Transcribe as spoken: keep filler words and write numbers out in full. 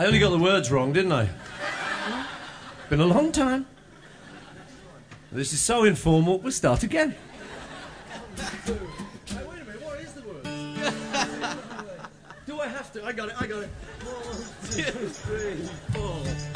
I only got the words wrong, didn't I? Been a long time. This is so informal, we'll start again. Hey, wait a minute, what is the word? Do I have to? I got it, I got it. One, two, three, four.